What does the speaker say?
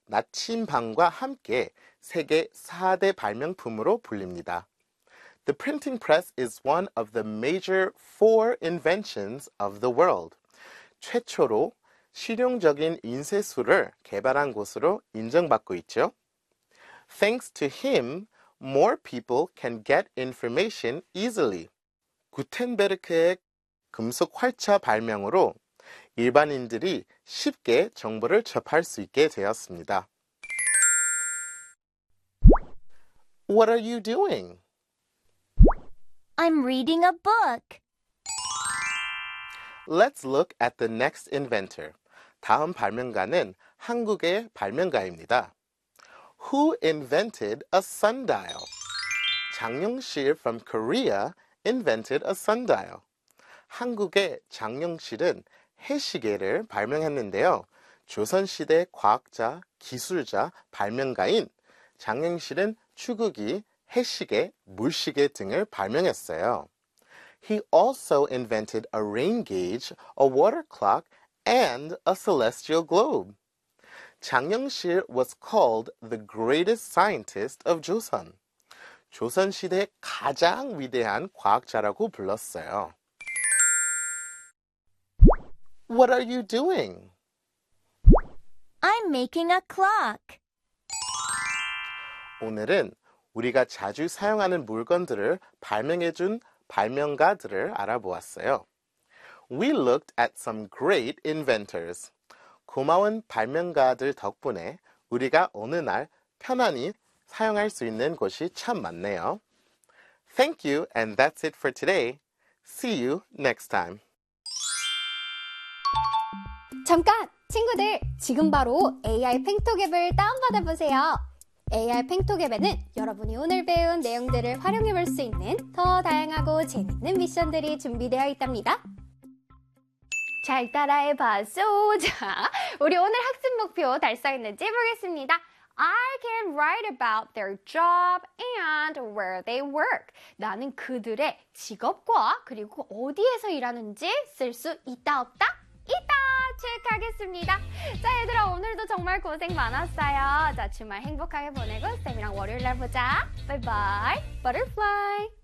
나침반과 함께 세계 4대 발명품으로 불립니다. The printing press is one of the major 4 inventions of the world. 최초로 실용적인 인쇄술을 개발한 곳으로 인정받고 있죠. Thanks to him, more people can get information easily. 구텐베르크의 금속 활차 발명으로 일반인들이 쉽게 정보를 접할 수 있게 되었습니다. What are you doing? I'm reading a book. Let's look at the next inventor. 다음 발명가는 한국의 발명가입니다. Who invented a sundial? 장영실 from Korea invented a sundial. 한국의 장영실은 해시계를 발명했는데요. 조선시대 과학자, 기술자, 발명가인 장영실은 추구기, 해시계, 물시계 등을 발명했어요. He also invented a rain gauge, a water clock, and a celestial globe. 장영실 was called the greatest scientist of Joseon. 조선시대 가장 위대한 과학자라고 불렀어요. What are you doing? I'm making a clock. 오늘은 우리가 자주 사용하는 물건들을 발명해준 발명가들을 알아보았어요. We looked at some great inventors. 고마운 발명가들 덕분에 우리가 어느 날 편안히 사용할 수 있는 곳이 참 많네요. Thank you, and that's it for today. See you next time. 잠깐! 친구들, 지금 바로 AI 팽톡 앱을 다운받아 보세요. AI 팽톡 앱에는 여러분이 오늘 배운 내용들을 활용해 볼 수 있는 더 다양하고 재밌는 미션들이 준비되어 있답니다. 잘 따라해봐소. 자, 우리 오늘 학습 목표 달성했는지 보겠습니다. I can write about their job and where they work. 나는 그들의 직업과 그리고 어디에서 일하는지 쓸 수 있다 없다? 있다! 체크하겠습니다. 자, 얘들아, 오늘도 정말 고생 많았어요. 자, 주말 행복하게 보내고 쌤이랑 월요일 날 보자. 바이바이. Butterfly.